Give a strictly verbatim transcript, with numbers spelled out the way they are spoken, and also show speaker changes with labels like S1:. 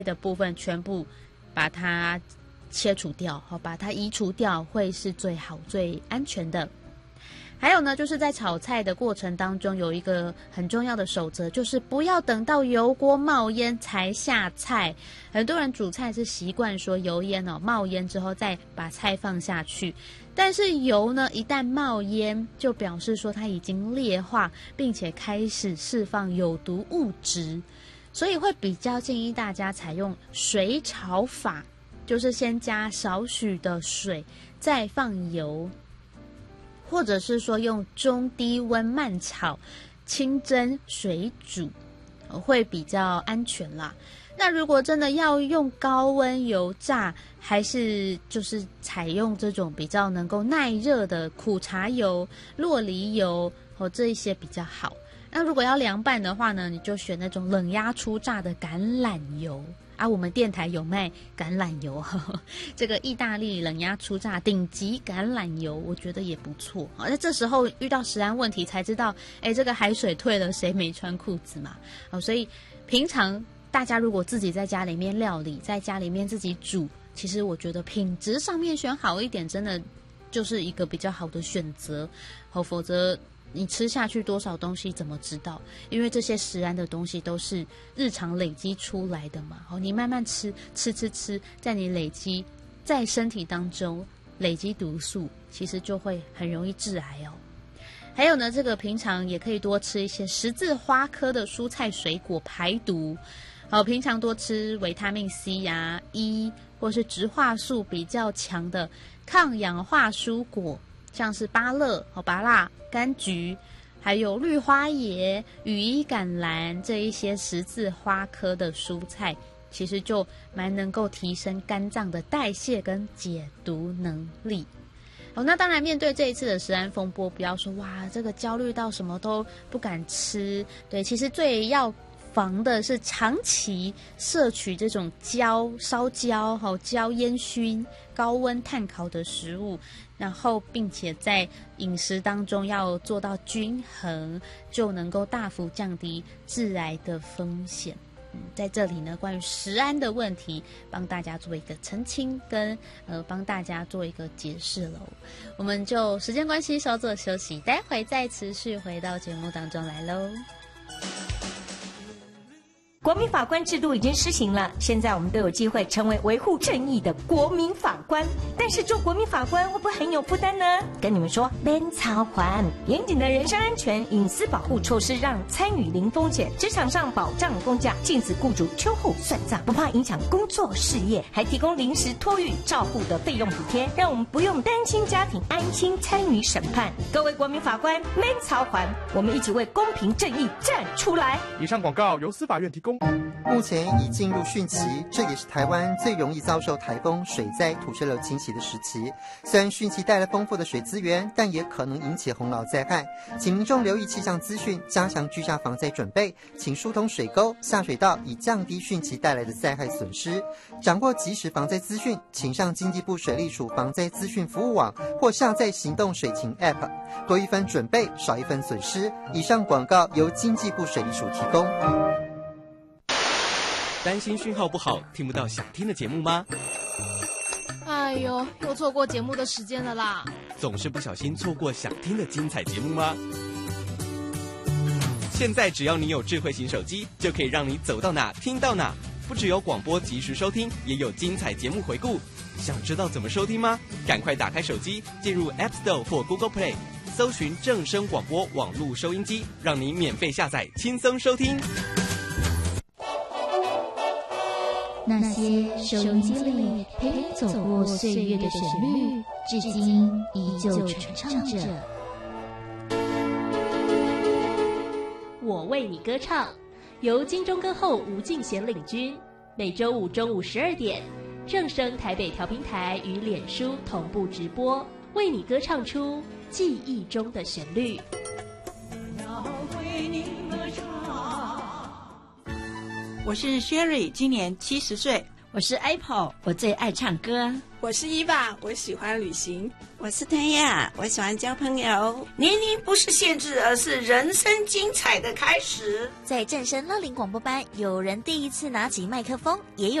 S1: 的部分全部把它切除掉，把它移除掉，会是最好最安全的。还有呢，就是在炒菜的过程当中，有一个很重要的守则，就是不要等到油锅冒烟才下菜。很多人煮菜是习惯说油烟哦，冒烟之后再把菜放下去，但是油呢，一旦冒烟，就表示说它已经劣化，并且开始释放有毒物质，所以会比较建议大家采用水炒法，就是先加少许的水，再放油。或者是说用中低温慢炒、清蒸、水煮，会比较安全啦。那如果真的要用高温油炸，还是就是采用这种比较能够耐热的苦茶油、酪梨油和这一些比较好。那如果要凉拌的话呢，你就选那种冷压初榨的橄榄油。啊，我们电台有卖橄榄油，呵呵，这个意大利冷压初榨顶级橄榄油，我觉得也不错。而且这时候遇到食安问题，才知道，哎，这个海水退了，谁没穿裤子嘛？哦，所以平常大家如果自己在家里面料理，在家里面自己煮，其实我觉得品质上面选好一点，真的就是一个比较好的选择。哦，否则你吃下去多少东西怎么知道？因为这些食安的东西都是日常累积出来的嘛。哦，你慢慢吃吃吃吃，在你累积在身体当中累积毒素，其实就会很容易致癌哦。还有呢，这个平常也可以多吃一些十字花科的蔬菜水果排毒。好，平常多吃维他命 C 呀、啊、E 或是植化素比较强的抗氧化蔬果。像是芭乐、芭乐、柑橘，还有绿花椰、羽衣甘蓝这一些十字花科的蔬菜，其实就蛮能够提升肝脏的代谢跟解毒能力。哦，那当然面对这一次的食安风波，不要说哇这个焦虑到什么都不敢吃。对，其实最要防的是长期摄取这种焦、烧焦、好焦烟熏、高温炭烤的食物，然后并且在饮食当中要做到均衡，就能够大幅降低致癌的风险。嗯，在这里呢，关于食安的问题，帮大家做一个澄清跟呃帮大家做一个解释喽。我们就时间关系稍作休息，待会再持续回到节目当中来喽。
S2: 国民法官制度已经施行了，现在我们都有机会成为维护正义的国民法官。但是做国民法官会不会很有负担呢？跟你们说，免操还严谨的人身安全隐私保护措施，让参与零风险，职场上保障公假，禁止雇主秋后算账，不怕影响工作事业，还提供临时托育照护的费用补贴，让我们不用单亲家庭安心参与审判。各位国民法官，免操还，我们一起为公平正义站出来。
S3: 以上广告由司法院提供。
S4: 目前已进入汛期，这也是台湾最容易遭受台风、水灾、土石流侵袭的时期。虽然汛期带来丰富的水资源，但也可能引起洪涝灾害，请民众留意气象资讯，加强居家防灾准备，请疏通水沟、下水道，以降低汛期带来的灾害损失。掌握即时防灾资讯，请上经济部水利署防灾资讯服务网或下载行动水情 App， 多一分准备，少一分损失。以上广告由经济部水利署提供。
S5: 担心讯号不好，听不到想听的节目吗？
S6: 哎呦，又错过节目的时间了啦！
S5: 总是不小心错过想听的精彩节目吗？现在只要你有智慧型手机，就可以让你走到哪听到哪。不只有广播及时收听，也有精彩节目回顾。想知道怎么收听吗？赶快打开手机，进入 App Store 或 Google Play， 搜寻正声广播网络收音机，让你免费下载，轻松收听。
S7: 那些收音机里陪你走过岁月的旋律，至今依旧传唱着。
S8: 我为你歌唱，由金钟歌后吴敬贤领军，每周五中午十二点，正声台北调频台与脸书同步直播，为你歌唱出记忆中的旋律。
S9: 要为你歌唱。我是 Sherry， 今年七十岁。
S2: 我是 Apple， 我最爱唱歌。
S10: 我是伊娃，我喜欢旅行。
S11: 我是谭雅，我喜欢交朋友。
S12: 年龄不是限制，而是人生精彩的开始。
S13: 在正声乐龄广播班，有人第一次拿起麦克风，也有